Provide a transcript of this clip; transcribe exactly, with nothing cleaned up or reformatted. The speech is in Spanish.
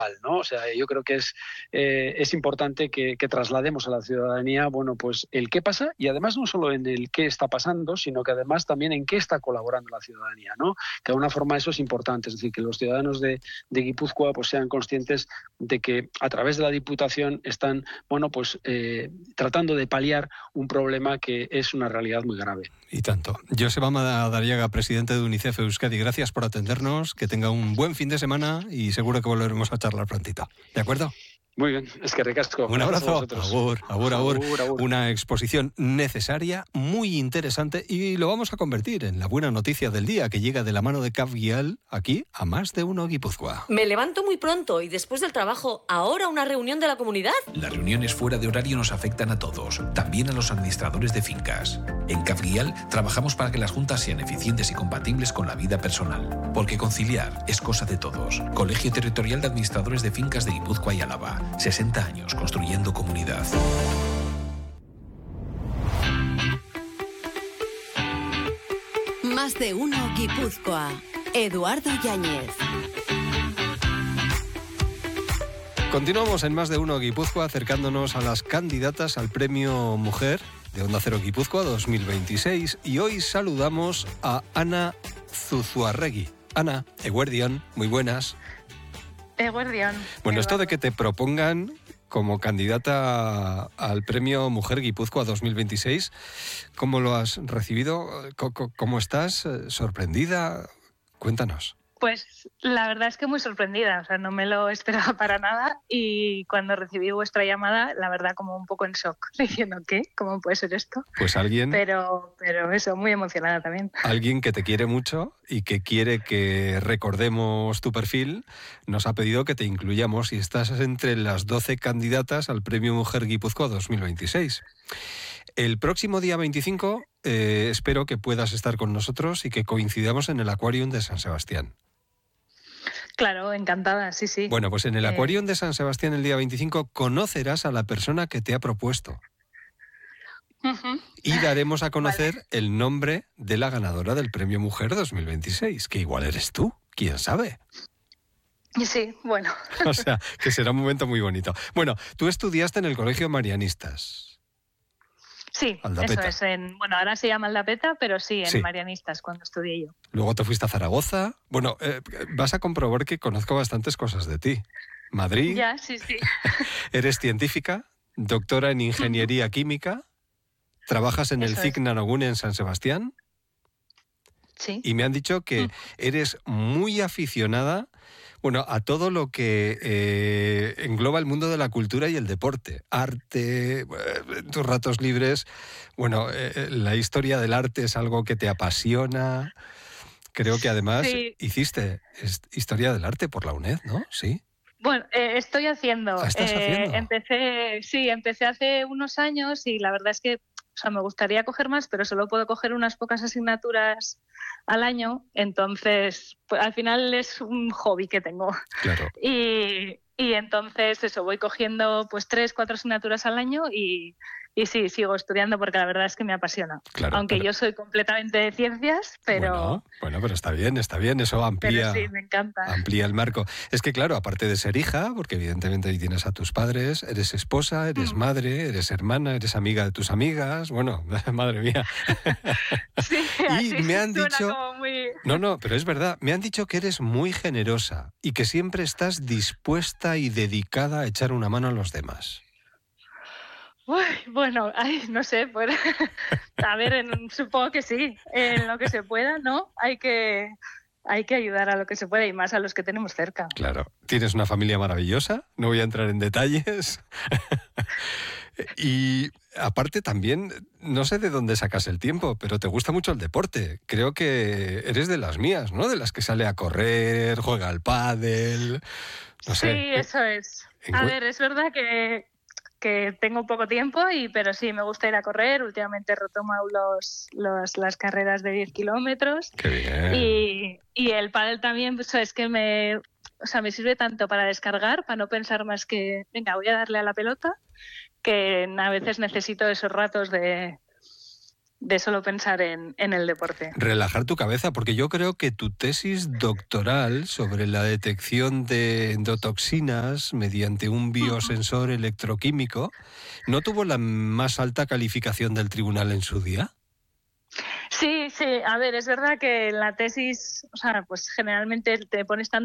¿no? O sea, yo creo que es, eh, es importante que, que traslademos a la ciudadanía, bueno, pues el qué pasa y además no solo en el qué está pasando, sino que además también en qué está colaborando la ciudadanía, ¿no? Que de alguna forma eso es importante, es decir, que los ciudadanos de, de Guipúzcoa pues sean conscientes de que a través de la Diputación están, bueno, pues eh, tratando de paliar un problema que es una realidad muy grave. Y tanto. Joseba Madariaga, presidente de UNICEF Euskadi, gracias por atendernos, que tenga un buen fin de semana y seguro que volveremos a charlar prontito. ¿De acuerdo? Muy bien, es que ricasco. Un abrazo. Agur, agur, agur. Agur, agur. Una exposición necesaria, muy interesante y lo vamos a convertir en la buena noticia del día que llega de la mano de Cafguial aquí a Más de Uno Guipúzcoa. Me levanto muy pronto y después del trabajo, ahora una reunión de la comunidad. Las reuniones fuera de horario nos afectan a todos, también a los administradores de fincas. En Cafguial trabajamos para que las juntas sean eficientes y compatibles con la vida personal, porque conciliar es cosa de todos. Colegio Territorial de Administradores de Fincas de Guipúzcoa y Álava. sesenta años construyendo comunidad. Más de Uno Guipúzcoa. Eduardo Yáñez. Continuamos en Más de Uno Guipúzcoa acercándonos a las candidatas al Premio Mujer de Onda Cero Guipúzcoa dos mil veintiséis y hoy saludamos a Ana Zuzuarregui. Ana, eguerdión, muy buenas. Eguerdión. Bueno, esto de que te propongan como candidata al Premio Mujer Guipúzcoa dos mil veintiséis, ¿cómo lo has recibido? ¿Cómo estás? ¿Sorprendida? Cuéntanos. Pues la verdad es que muy sorprendida, o sea, no me lo esperaba para nada y cuando recibí vuestra llamada, la verdad como un poco en shock, diciendo ¿qué? ¿Cómo puede ser esto? Pues alguien... Pero, pero eso, muy emocionada también. Alguien que te quiere mucho y que quiere que recordemos tu perfil, nos ha pedido que te incluyamos y estás entre las doce candidatas al Premio Mujer Guipúzcoa dos mil veintiséis. El próximo día veinticinco eh, espero que puedas estar con nosotros y que coincidamos en el Aquarium de San Sebastián. Claro, encantada, sí, sí. Bueno, pues en el eh... Aquarium de San Sebastián el día veinticinco conocerás a la persona que te ha propuesto. Uh-huh. Y daremos a conocer vale. el nombre de la ganadora del Premio Mujer dos mil veintiséis, que igual eres tú, quién sabe. Sí, bueno. O sea, que será un momento muy bonito. Bueno, tú estudiaste en el Colegio Marianistas. Sí, Aldapeta. Eso es. En, bueno, ahora se llama Aldapeta, pero sí, en sí. Marianistas, cuando estudié yo. Luego te fuiste a Zaragoza. Bueno, eh, vas a comprobar que conozco bastantes cosas de ti. Madrid. Ya, sí, sí. Eres científica, doctora en Ingeniería Química, trabajas en Eso el C I C es. Nanogune en San Sebastián. Sí. Y me han dicho que mm. eres muy aficionada, bueno, a todo lo que eh, engloba el mundo de la cultura y el deporte. Arte, en tus ratos libres. Bueno, eh, la historia del arte es algo que te apasiona. Creo que además sí. hiciste historia del arte por la UNED, ¿no? Sí. Bueno, eh, estoy haciendo. ¿Ah, ¿Estás eh, haciendo? Empecé, sí, empecé hace unos años y la verdad es que, o sea, me gustaría coger más, pero solo puedo coger unas pocas asignaturas al año, entonces pues, al final es un hobby que tengo. Claro. Y, y entonces eso, voy cogiendo pues tres, cuatro asignaturas al año y, y sí, sigo estudiando porque la verdad es que me apasiona. Claro, aunque pero... yo soy completamente de ciencias, pero... Bueno, bueno, pero está bien, está bien, eso amplía, pero sí, me encanta. amplía el marco. Es que claro, aparte de ser hija, porque evidentemente ahí tienes a tus padres, eres esposa, eres mm. madre, eres hermana, eres amiga de tus amigas, bueno, madre mía. Sí, y me han dicho... Muy... No, no, pero es verdad, me han dicho que eres muy generosa y que siempre estás dispuesta y dedicada a echar una mano a los demás. Uy, bueno, ay, no sé, pues, a ver, en, supongo que sí, en lo que se pueda, ¿no? Hay que, hay que ayudar a lo que se pueda y más a los que tenemos cerca. Claro, tienes una familia maravillosa, no voy a entrar en detalles. Y aparte también, no sé de dónde sacas el tiempo, pero te gusta mucho el deporte. Creo que eres de las mías, ¿no? De las que sale a correr, juega al pádel, no sé. Sí, eso es. A ver, es verdad que... que tengo poco tiempo, y pero sí, me gusta ir a correr. Últimamente retomo los, los, las carreras de diez kilómetros. ¡Qué bien! Y, y el pádel también, pues, es que me, o sea, me sirve tanto para descargar, para no pensar más que, venga, voy a darle a la pelota, que a veces necesito esos ratos de, de solo pensar en, en el deporte. Relajar tu cabeza, porque yo creo que tu tesis doctoral sobre la detección de endotoxinas mediante un biosensor electroquímico no tuvo la más alta calificación del tribunal en su día. Sí, sí, a ver, es verdad que en la tesis, o sea, pues generalmente te pones tan